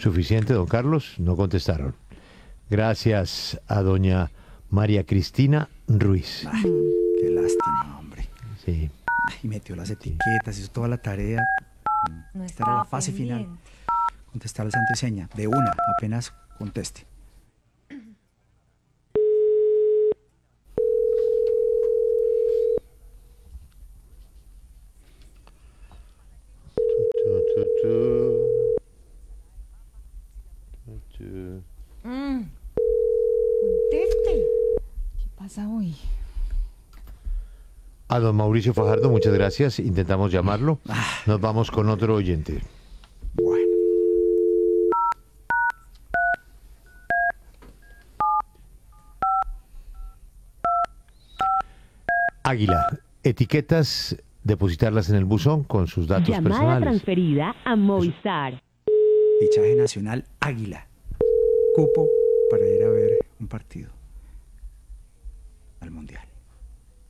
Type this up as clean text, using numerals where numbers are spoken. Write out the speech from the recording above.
Suficiente, don Carlos, no contestaron. Gracias a doña María Cristina Ruiz. Ay, qué lástima, hombre. Sí. Y metió las etiquetas, hizo toda la tarea. No Esta era la estaba fase final. pendiente. Contestar al santo y seña, de una, apenas conteste. Conteste. ¿Qué pasa hoy? A don Mauricio Fajardo, muchas gracias. Intentamos llamarlo. Nos vamos con otro oyente. Bueno. Águila, etiquetas, depositarlas en el buzón con sus datos Llamada personales. transferida a Movistar. Fichaje nacional Águila. Cupo para ir a ver un partido al Mundial.